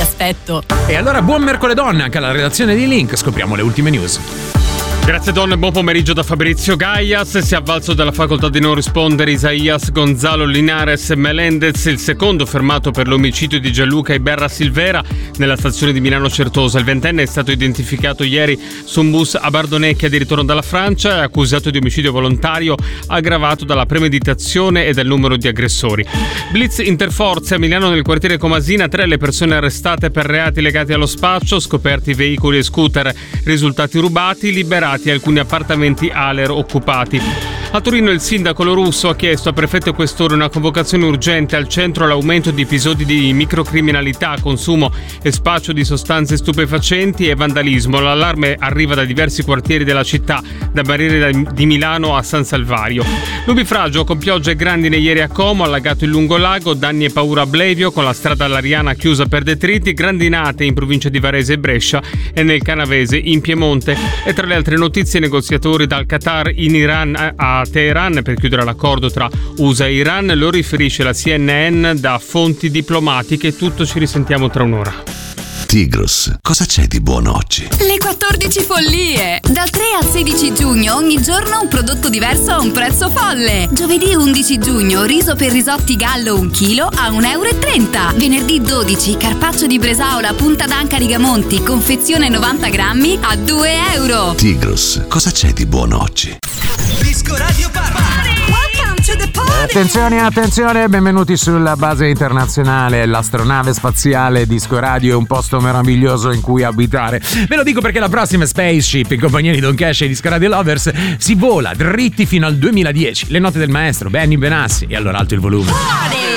aspetto. E allora buon mercoledì anche alla redazione di Link, scopriamo le ultime news. Grazie Don, buon pomeriggio da Fabrizio Gaias. Si è avvalso della facoltà di non rispondere Isaías Gonzalo Linares Melendez, il secondo fermato per l'omicidio di Gianluca Iberra Silvera nella stazione di Milano Certosa. Il ventenne è stato identificato ieri su un bus a Bardonecchia di ritorno dalla Francia e accusato di omicidio volontario aggravato dalla premeditazione e dal numero di aggressori. Blitz interforze a Milano nel quartiere Comasina, 3 le persone arrestate per reati legati allo spaccio, scoperti veicoli e scooter risultati rubati, liberati alcuni appartamenti ALER occupati. A Torino il sindaco Lorusso ha chiesto a prefetto e questore una convocazione urgente al centro all'aumento di episodi di microcriminalità, consumo e spaccio di sostanze stupefacenti e vandalismo. L'allarme arriva da diversi quartieri della città, da Barriere di Milano a San Salvario. Nubifragio con piogge e grandine ieri a Como, allagato il lungolago, danni e paura a Blevio con la strada all'Ariana chiusa per detriti, grandinate in provincia di Varese e Brescia e nel Canavese in Piemonte. E tra le altre notizie, negoziatori dal Qatar in Iran a Teheran per chiudere l'accordo tra USA e Iran, lo riferisce la CNN da fonti diplomatiche. Tutto, ci risentiamo tra un'ora. Tigros, cosa c'è di buono oggi? Le 14 follie! Dal 3 al 16 giugno ogni giorno un prodotto diverso a un prezzo folle. Giovedì 11 giugno riso per risotti Gallo 1 chilo a 1,30 €. Venerdì 12 carpaccio di Bresaola Punta d'Anca Rigamonti confezione 90 grammi a 2 €. Tigros, cosa c'è di buono oggi? Disco Radio Party. Welcome to the party. Attenzione, benvenuti sulla base internazionale. L'astronave spaziale Disco Radio è un posto meraviglioso in cui abitare. Ve lo dico perché la prossima Spaceship, in compagnia di Don Cash e Disco Radio Lovers, si vola dritti fino al 2010. Le note del maestro Benny Benassi. E allora alto il volume.